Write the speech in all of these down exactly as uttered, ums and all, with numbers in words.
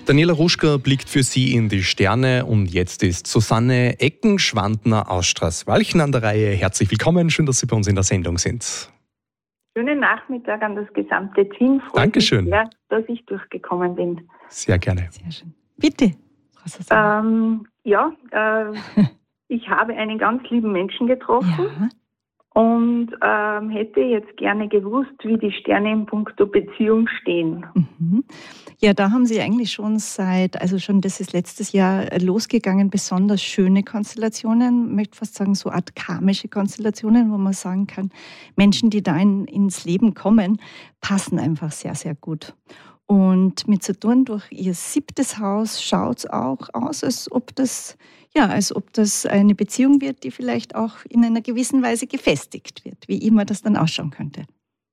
Daniela Ruschka blickt für Sie in die Sterne und jetzt ist Susanne Eckenschwandner aus Straßwalchen an der Reihe. Herzlich willkommen, schön, dass Sie bei uns in der Sendung sind. Schönen Nachmittag an das gesamte Team. Freut Dankeschön. mich sehr, dass ich durchgekommen bin. Sehr gerne. Sehr schön. Bitte, Frau Susanne. Ähm, ja, äh, ich habe einen ganz lieben Menschen getroffen. Ja. Und ähm, hätte jetzt gerne gewusst, wie die Sterne in puncto Beziehung stehen. Mhm. Ja, da haben Sie eigentlich schon seit, also schon das ist letztes Jahr losgegangen, besonders schöne Konstellationen, ich möchte fast sagen so Art karmische Konstellationen, wo man sagen kann, Menschen, die da in, ins Leben kommen, passen einfach sehr, sehr gut. Und mit Saturn durch ihr siebtes Haus schaut es auch aus, als ob das ja, als ob das eine Beziehung wird, die vielleicht auch in einer gewissen Weise gefestigt wird, wie immer das dann ausschauen könnte.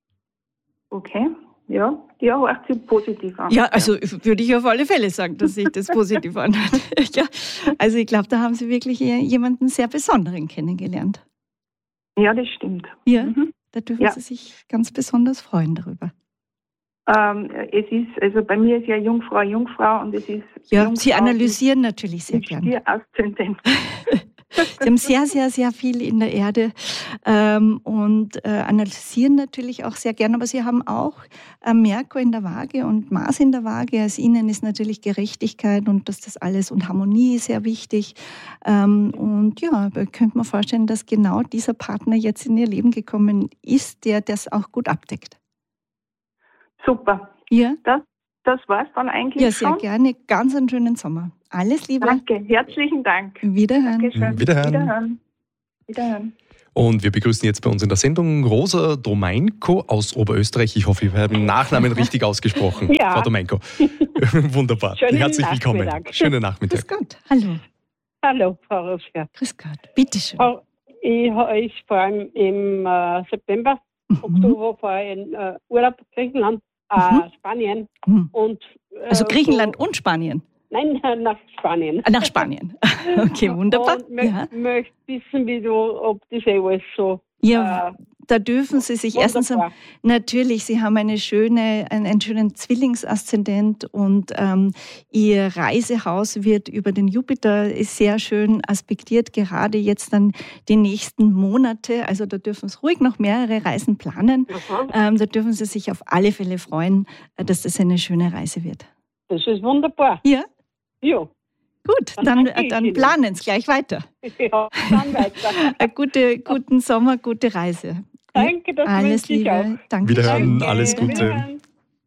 Okay, ja, ja, hört sich positiv an. Ja, also würde ich auf alle Fälle sagen, dass sich das positiv anhört. Ja, also ich glaube, da haben Sie wirklich jemanden sehr Besonderen kennengelernt. Ja, das stimmt. Ja, mhm. Da dürfen ja. Sie sich ganz besonders freuen darüber. Ähm, es ist, also bei mir ist ja Jungfrau, Jungfrau und es ist... Ja, Jungfrau Sie analysieren natürlich sehr mit gern. Stier-Aszendent. Sie haben sehr, sehr, sehr viel in der Erde ähm, und äh, analysieren natürlich auch sehr gern, aber Sie haben auch äh, Merkur in der Waage und Mars in der Waage. Also Ihnen ist natürlich Gerechtigkeit und dass das alles und Harmonie sehr wichtig. Ähm, und ja, da könnte man vorstellen, dass genau dieser Partner jetzt in Ihr Leben gekommen ist, der das auch gut abdeckt. Super. Ja, Das, das war es dann eigentlich ja sehr schon. gerne. Ganz einen schönen Sommer. Alles Liebe. Danke, herzlichen Dank. Wiederhören. Dankeschön. Wiederhören. Wiederhören. Wiederhören. Und wir begrüßen jetzt bei uns in der Sendung Rosa Domeinko aus Oberösterreich. Ich hoffe, wir haben den Nachnamen richtig ausgesprochen, Ja. Frau Domeinko. Wunderbar. Schönen Herzlich willkommen. Nachmittag. Schönen Nachmittag. Grüß Gott. Hallo. Hallo, Frau Ruschka. Grüß Gott. Bitteschön. Frau, Ich, ich fahre im äh, September, Mhm. Oktober fahre ich in äh, Urlaub Griechenland, äh, Mhm. Spanien. Mhm. Und, äh, Also Griechenland so, und Spanien. Nein, nach Spanien. Ah, nach Spanien. Okay, wunderbar. Und mö Ja. möchte wissen, wie du, ob das eh alles so... Ja, äh, da dürfen Sie sich erstens, wunderbar. natürlich, Sie haben eine schöne, einen, einen schönen Zwillingsaszendent und ähm, Ihr Reisehaus wird über den Jupiter sehr schön aspektiert, gerade jetzt dann die nächsten Monate. Also da dürfen Sie ruhig noch mehrere Reisen planen. Aha. Ähm, da dürfen Sie sich auf alle Fälle freuen, äh, dass das eine schöne Reise wird. Das ist wunderbar. Ja, Ja, gut, Dann dann, danke ich dann Ihnen. planen Sie gleich weiter. ja dann weiter. Eine gute, guten Sommer, gute Reise. Danke, das Alles wünsche ich auch. Liebe. Danke. Wiederhören, Danke, alles Gute. wiederhören.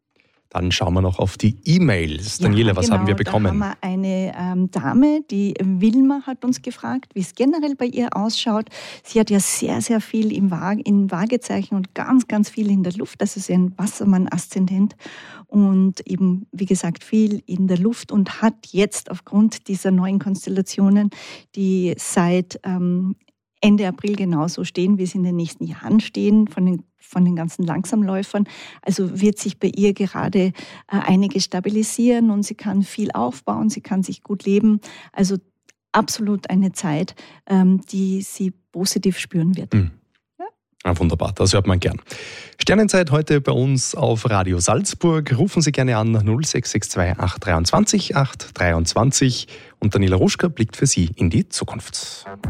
Dann schauen wir noch auf die E-Mails. Daniela, Ja, was genau, haben wir bekommen? Da haben wir eine ähm, Dame, die Wilma hat uns gefragt, wie es generell bei ihr ausschaut. Sie hat ja sehr, sehr viel im Waage, in Waagezeichen und ganz, ganz viel in der Luft. Das ist ein Wassermann-Aszendent und eben, wie gesagt, viel in der Luft und hat jetzt aufgrund dieser neuen Konstellationen, die seit ähm, Ende April genauso stehen, wie sie in den nächsten Jahren stehen, von den, von den ganzen Langsamläufern. Also wird sich bei ihr gerade äh, einiges stabilisieren und sie kann viel aufbauen, sie kann sich gut leben. Also absolut eine Zeit, ähm, die sie positiv spüren wird. Mhm. Ah, wunderbar, das hört man gern. Sternenzeit heute bei uns auf Radio Salzburg. Rufen Sie gerne an null sechs sechs zwei acht zwei drei acht zwei drei und Daniela Ruschka blickt für Sie in die Zukunft.